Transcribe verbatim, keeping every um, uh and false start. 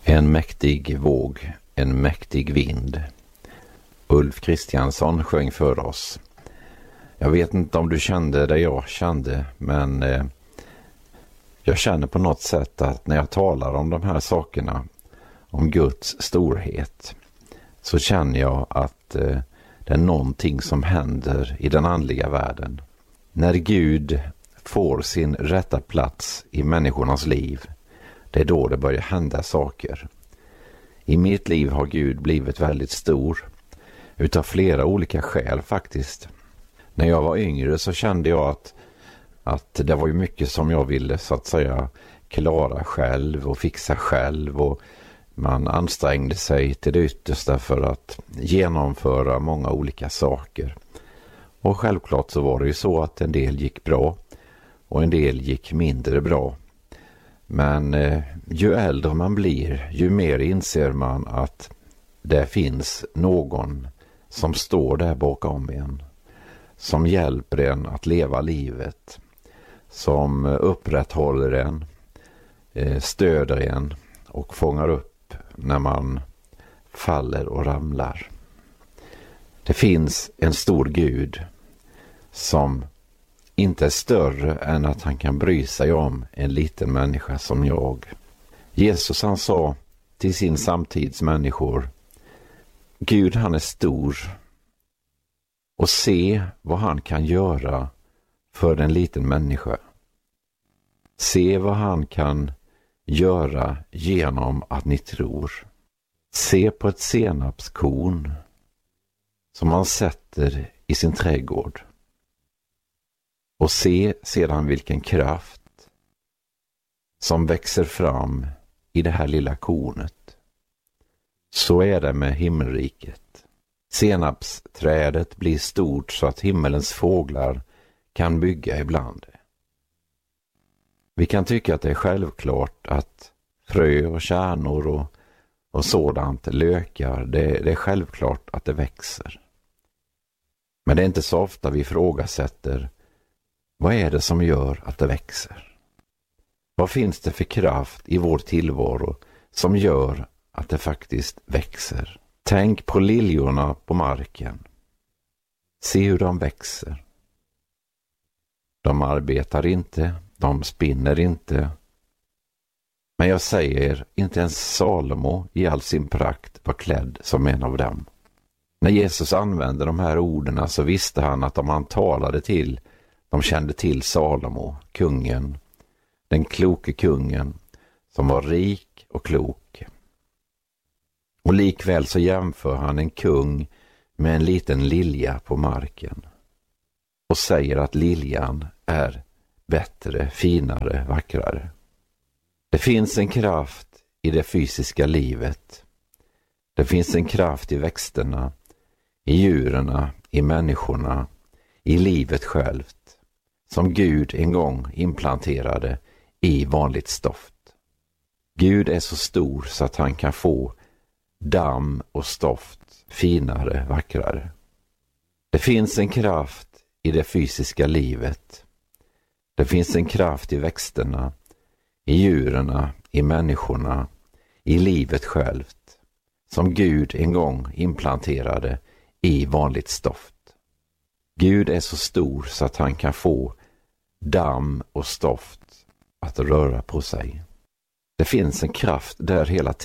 En mäktig våg, en mäktig vind. Ulf Kristiansson sjöng för oss. Jag vet inte om du kände det jag kände, men eh, jag känner på något sätt att när jag talar om de här sakerna, om Guds storhet, så känner jag att eh, det är någonting som händer i den andliga världen. När Gud får sin rätta plats i människornas liv, det är då det börjar hända saker. I mitt liv har Gud blivit väldigt stor, utav flera olika skäl faktiskt. När jag var yngre så kände jag att, att det var ju mycket som jag ville så att säga klara själv och fixa själv, och man ansträngde sig till det yttersta för att genomföra många olika saker. Och självklart så var det ju så att en del gick bra och en del gick mindre bra. Men eh, ju äldre man blir, ju mer inser man att det finns någon som står där bakom en, som hjälper en att leva livet, som upprätthåller en, eh, stöder en och fångar upp när man faller och ramlar. Det finns en stor Gud som inte är större än att han kan bry sig om en liten människa som jag. Jesus han sa till sin samtidsmänniskor: Gud han är stor, och se vad han kan göra för en liten människa. Se vad han kan göra genom att ni tror. Se på ett senapskorn som han sätter i sin trädgård. Och se sedan vilken kraft som växer fram i det här lilla kornet. Så är det med himmelriket. Senapsträdet blir stort så att himmelens fåglar kan bygga ibland. Vi kan tycka att det är självklart att frö och kärnor och, och sådant, lökar, det, det är självklart att det växer. Men det är inte så ofta vi ifrågasätter: vad är det som gör att det växer? Vad finns det för kraft i vår tillvaro som gör att det faktiskt växer? Tänk på liljorna på marken. Se hur de växer. De arbetar inte, de spinner inte. Men jag säger, inte ens Salomo i all sin prakt var klädd som en av dem. När Jesus använde de här orden så visste han att om han talade till, de kände till Salomo, kungen, den kloke kungen, som var rik och klok. Och likväl så jämför han en kung med en liten lilja på marken och säger att liljan är bättre, finare, vackrare. Det finns en kraft i det fysiska livet. Det finns en kraft i växterna, i djuren, i människorna, i livet självt, som Gud en gång implanterade i vanligt stoft. Gud är så stor så att han kan få damm och stoft finare, vackrare. Det finns en kraft i det fysiska livet. Det finns en kraft i växterna, i djuren, i människorna, i livet självt, som Gud en gång implanterade i vanligt stoft. Gud är så stor så att han kan få damm och stoft att röra på sig. Det finns en kraft där hela tiden.